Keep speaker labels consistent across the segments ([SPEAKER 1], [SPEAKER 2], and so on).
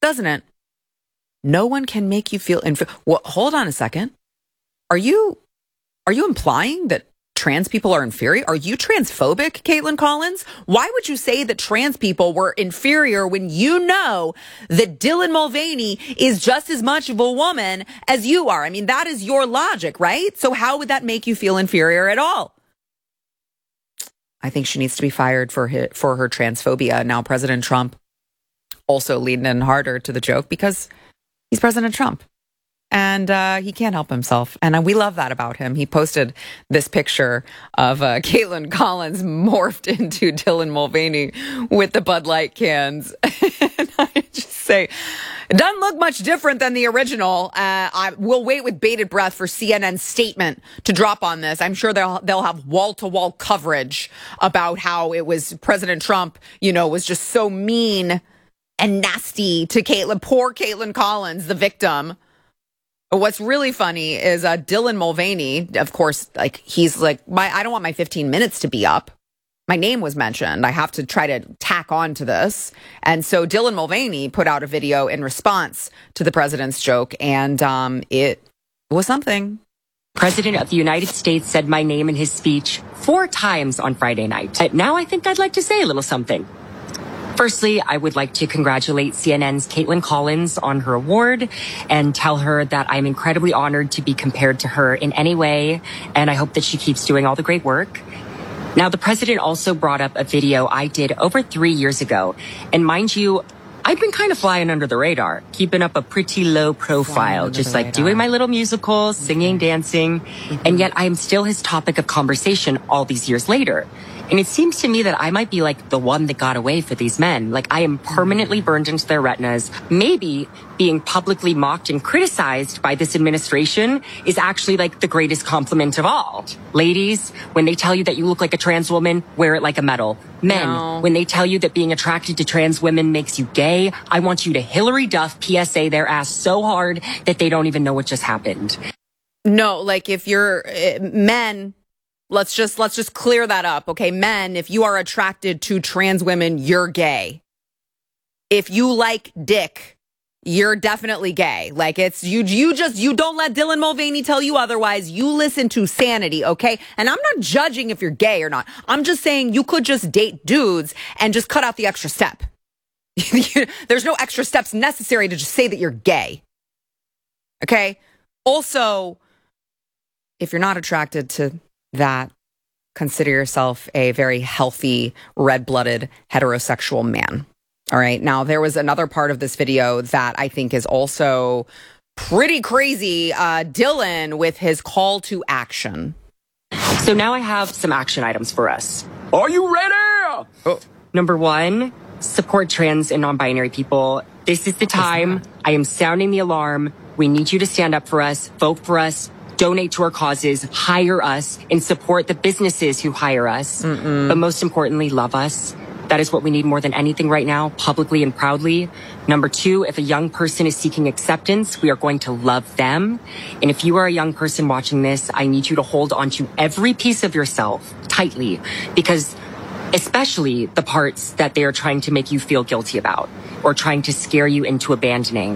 [SPEAKER 1] doesn't it? No one can make you feel well, hold on a second. Are you implying that trans people are inferior? Are you transphobic, Caitlin Collins? Why would you say that trans people were inferior when you know that Dylan Mulvaney is just as much of a woman as you are? I mean, that is your logic, right? So how would that make you feel inferior at all? I think she needs to be fired for her transphobia. Now, President Trump also leaning in harder to the joke because he's President Trump. And he can't help himself. And we love that about him. He posted this picture of Caitlin Collins morphed into Dylan Mulvaney with the Bud Light cans. And I just say, it doesn't look much different than the original. I will wait with bated breath for CNN's statement to drop on this. I'm sure they'll have wall-to-wall coverage about how it was President Trump, was just so mean and nasty to poor Caitlin Collins, the victim. What's really funny is Dylan Mulvaney, of course, he's like, I don't want my 15 minutes to be up. My name was mentioned. I have to try to tack on to this. And so Dylan Mulvaney put out a video in response to the president's joke, and it was something.
[SPEAKER 2] President of the United States said my name in his speech 4 times on Friday night. Now I think I'd like to say a little something. Firstly, I would like to congratulate CNN's Caitlin Collins on her award and tell her that I'm incredibly honored to be compared to her in any way, and I hope that she keeps doing all the great work. Now, the president also brought up a video I did over 3 years ago, and mind you, I've been kind of flying under the radar, keeping up a pretty low profile, just like doing my little musicals, singing, dancing, and yet I am still his topic of conversation all these years later. And it seems to me that I might be like the one that got away for these men. Like I am permanently burned into their retinas. Maybe being publicly mocked and criticized by this administration is actually like the greatest compliment of all. Ladies, when they tell you that you look like a trans woman, wear it like a medal. Men, when they tell you that being attracted to trans women makes you gay, I want you to Hillary Duff PSA their ass so hard that they don't even know what just happened.
[SPEAKER 1] No, like if you're men... Let's just clear that up, okay? Men, if you are attracted to trans women, you're gay. If you like dick, you're definitely gay. Like it's you don't let Dylan Mulvaney tell you otherwise. You listen to sanity, okay? And I'm not judging if you're gay or not. I'm just saying you could just date dudes and just cut out the extra step. There's no extra steps necessary to just say that you're gay. Okay? Also, if you're not attracted to that, consider yourself a very healthy, red-blooded, heterosexual man. All right. Now, there was another part of this video that I think is also pretty crazy. Dylan with his call to action.
[SPEAKER 2] So now I have some action items for us.
[SPEAKER 3] Are you ready?
[SPEAKER 2] Oh. Number 1, support trans and non-binary people. This is the time. I am sounding the alarm. We need you to stand up for us, vote for us, donate to our causes, hire us, and support the businesses who hire us. But most importantly, love us. That is what we need more than anything right now, publicly and proudly. Number 2, if a young person is seeking acceptance, we are going to love them. And if you are a young person watching this, I need you to hold on to every piece of yourself tightly, because especially the parts that they are trying to make you feel guilty about or trying to scare you into abandoning.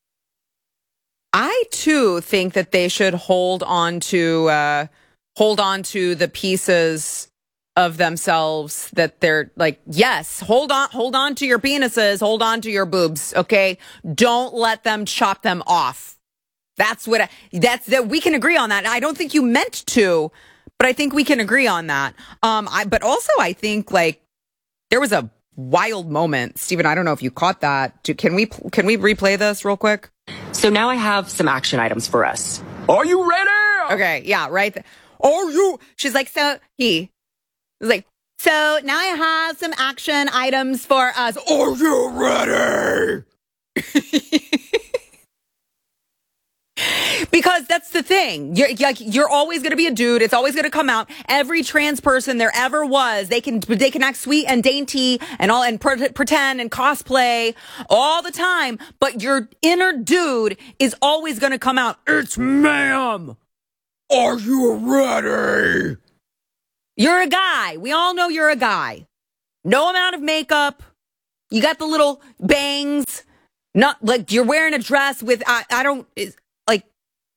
[SPEAKER 1] I too think that they should hold on to the pieces of themselves that they're like, yes, hold on to your penises, hold on to your boobs, okay? Don't let them chop them off. That's that we can agree on that. I don't think you meant to, but I think we can agree on that. But also I think like there was a wild moment, Stephen. I don't know if you caught that. Can we replay this real quick?
[SPEAKER 2] So now I have some action items for us.
[SPEAKER 3] Are you ready?
[SPEAKER 1] Okay, yeah, right. Are you? She's like, so he was like, so now I have some action items for us.
[SPEAKER 3] Are you ready?
[SPEAKER 1] Because that's the thing. You're always going to be a dude. It's always going to come out. Every trans person there ever was, they can act sweet and dainty and all and pretend and cosplay all the time. But your inner dude is always going to come out.
[SPEAKER 3] It's ma'am. Are you ready?
[SPEAKER 1] You're a guy. We all know you're a guy. No amount of makeup. You got the little bangs. Not like you're wearing a dress with, I don't, like,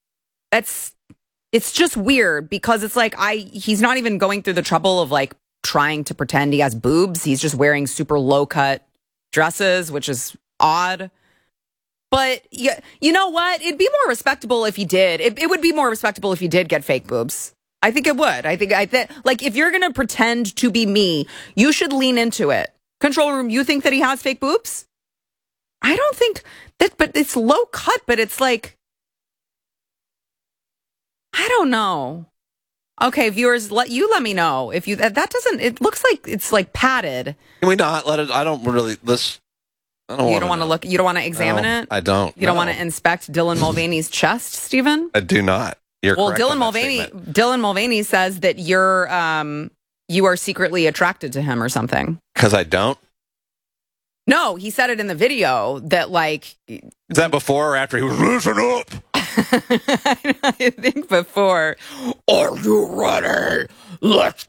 [SPEAKER 1] it's just weird because it's like, he's not even going through the trouble of like trying to pretend he has boobs. He's just wearing super low cut dresses, which is odd. But you know what? It'd be more respectable if he did. It would be more respectable if he did get fake boobs. I think it would. I think like if you're going to pretend to be me, you should lean into it. Control room, you think that he has fake boobs? I don't think that, but it's low cut, but it's like, I don't know. Okay, viewers, let me know if you, that doesn't, it looks like it's like padded.
[SPEAKER 4] Can we not let it? I don't really, I don't
[SPEAKER 1] You don't want to look, you don't want to examine it?
[SPEAKER 4] I don't.
[SPEAKER 1] You don't want to inspect Dylan Mulvaney's chest, Stephen?
[SPEAKER 4] I do not. You're correct.
[SPEAKER 1] Dylan Mulvaney says that you are secretly attracted to him or something.
[SPEAKER 4] Because I don't?
[SPEAKER 1] No, he said it in the video that like...
[SPEAKER 4] Is that before or after he was, listen up?
[SPEAKER 1] I think before.
[SPEAKER 3] Are you ready? Let's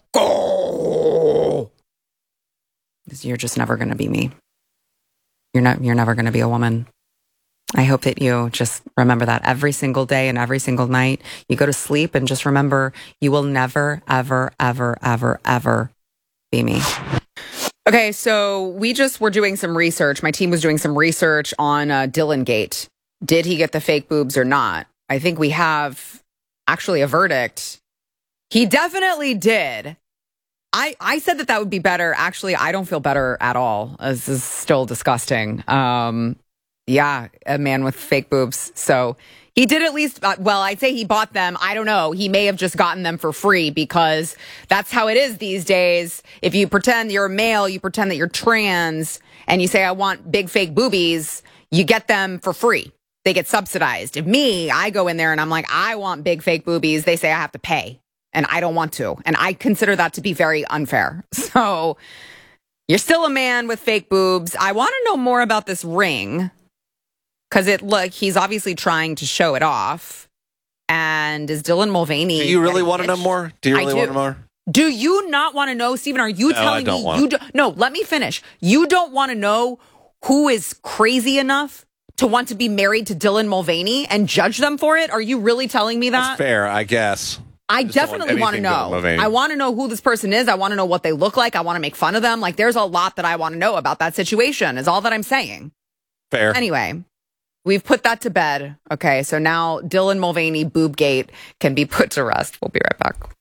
[SPEAKER 3] go.
[SPEAKER 1] You're just never going to be me. You're never going to be a woman. I hope that you just remember that every single day and every single night. You go to sleep and just remember you will never, ever, ever, ever, ever be me. Okay, so we just were doing some research. My team was doing some research on Dylan Gate. Did he get the fake boobs or not? I think we have actually a verdict. He definitely did. I said that would be better. Actually, I don't feel better at all. This is still disgusting. Yeah, a man with fake boobs. So he did at least, well, I'd say he bought them. I don't know. He may have just gotten them for free because that's how it is these days. If you pretend you're a male, you pretend that you're trans, and you say, I want big fake boobies, you get them for free. They get subsidized. If me, I go in there and I'm like, I want big fake boobies, they say I have to pay. And I don't want to. And I consider that to be very unfair. So you're still a man with fake boobs. I want to know more about this ring. Because he's obviously trying to show it off. And is Dylan Mulvaney...
[SPEAKER 4] Do you really want to know more? Do you really want to know more?
[SPEAKER 1] Do you not want to know, Stephen? Are you telling me... No, let me finish. You don't want to know who is crazy enough to want to be married to Dylan Mulvaney and judge them for it? Are you really telling me that?
[SPEAKER 4] That's fair, I guess.
[SPEAKER 1] I definitely want to know. I want to know who this person is. I want to know what they look like. I want to make fun of them. Like, there's a lot that I want to know about that situation, is all that I'm saying.
[SPEAKER 4] Fair.
[SPEAKER 1] Anyway, we've put that to bed. Okay, so now Dylan Mulvaney Boobgate can be put to rest. We'll be right back.